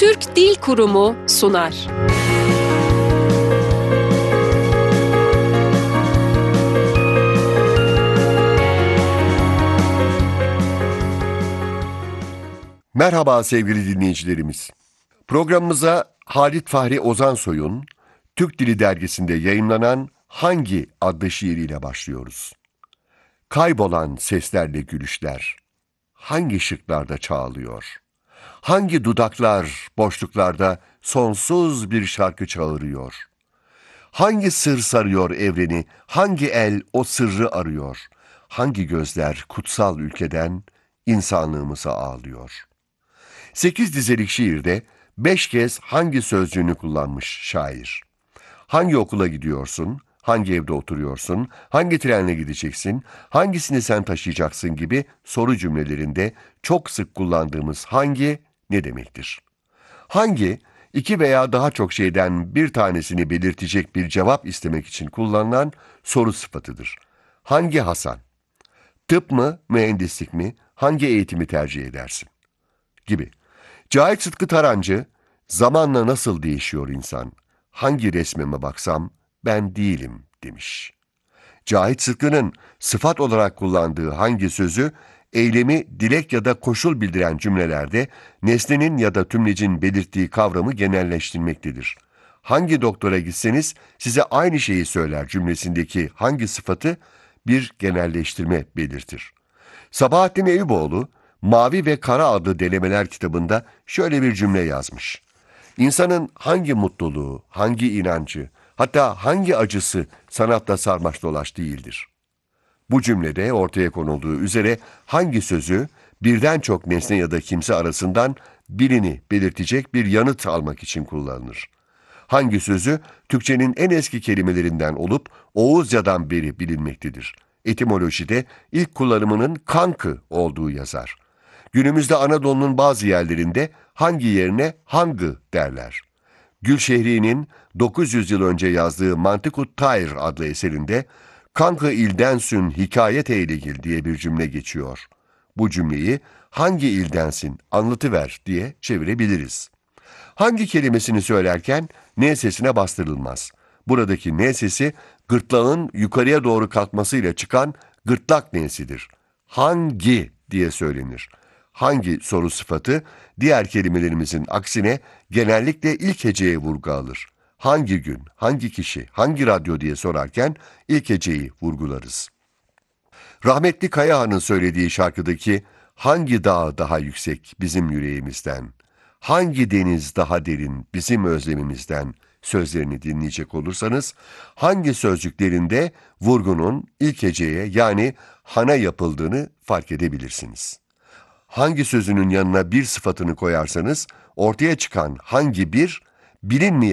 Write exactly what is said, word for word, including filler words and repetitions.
Türk Dil Kurumu sunar. Merhaba sevgili dinleyicilerimiz. Programımıza Halit Fahri Ozansoy'un Türk Dili Dergisi'nde yayımlanan Hangi adlı şiiriyle başlıyoruz. Kaybolan seslerle gülüşler, hangi şıklarda çağlıyor? Hangi dudaklar boşluklarda sonsuz bir şarkı çağırıyor? Hangi sır sarıyor evreni, hangi el o sırrı arıyor? Hangi gözler kutsal ülkeden insanlığımıza ağlıyor? Sekiz dizelik şiirde beş kez hangi sözcüğünü kullanmış şair. Hangi okula gidiyorsun, hangi evde oturuyorsun, hangi trenle gideceksin, hangisini sen taşıyacaksın gibi soru cümlelerinde çok sık kullandığımız hangi ne demektir? Hangi, iki veya daha çok şeyden bir tanesini belirtecek bir cevap istemek için kullanılan soru sıfatıdır. Hangi Hasan? Tıp mı, mühendislik mi, hangi eğitimi tercih edersin? Gibi. Cahit Sıtkı Tarancı, zamanla nasıl değişiyor insan? Hangi resmime baksam ben değilim demiş. Cahit Sıtkı'nın sıfat olarak kullandığı hangi sözü, eylemi dilek ya da koşul bildiren cümlelerde nesnenin ya da tümlecin belirttiği kavramı genelleştirmektedir. Hangi doktora gitseniz size aynı şeyi söyler cümlesindeki hangi sıfatı bir genelleştirme belirtir. Sabahattin Eyüboğlu, Mavi ve Kara adlı denemeler kitabında şöyle bir cümle yazmış. İnsanın hangi mutluluğu, hangi inancı, hatta hangi acısı sanatla sarmaş dolaş değildir. Bu cümlede ortaya konulduğu üzere hangi sözü birden çok nesne ya da kimse arasından birini belirtecek bir yanıt almak için kullanılır. Hangi sözü Türkçenin en eski kelimelerinden olup Oğuzca'dan beri bilinmektedir. Etimolojide ilk kullanımının kankı olduğu yazar. Günümüzde Anadolu'nun bazı yerlerinde hangi yerine hangı derler. Gülşehri'nin dokuz yüz yıl önce yazdığı Mantıkut Tayr adlı eserinde kankı ildensün hikayet eylegil diye bir cümle geçiyor. Bu cümleyi hangi ildensin anlatıver diye çevirebiliriz. Hangi kelimesini söylerken ne sesine bastırılmaz. Buradaki ne sesi gırtlağın yukarıya doğru kalkmasıyla çıkan gırtlak nesidir. Hangi diye söylenir. Hangi soru sıfatı diğer kelimelerimizin aksine genellikle ilk heceye vurgu alır. Hangi gün, hangi kişi, hangi radyo diye sorarken ilk heceyi vurgularız. Rahmetli Kayahan'ın söylediği şarkıdaki hangi dağ daha yüksek bizim yüreğimizden, hangi deniz daha derin bizim özlemimizden sözlerini dinleyecek olursanız, hangi sözcüklerinde vurgunun ilk heceye yani hana yapıldığını fark edebilirsiniz. Hangi sözünün yanına bir sıfatını koyarsanız ortaya çıkan hangi bir bilinmeyen